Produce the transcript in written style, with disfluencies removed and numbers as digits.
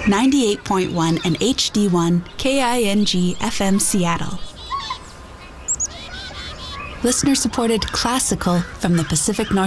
98.1 and HD1 KING FM Seattle. Listener-supported classical from the Pacific Northwest.